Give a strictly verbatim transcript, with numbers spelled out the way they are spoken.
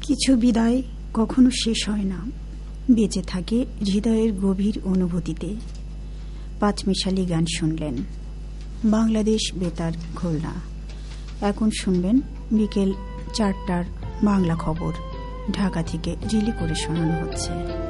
কিছু বিদায় কখনো শেষ হয় না, বেঁচে থাকে হৃদয়ের গভীর অনুভূতিতে। পাঁচমিশালি গান শুনলেন বাংলাদেশ বেতার খুলনা। এখন শুনবেন বিকেল চারটার বাংলা খবর, ঢাকা থেকে রিলি করে শোনানো হচ্ছে।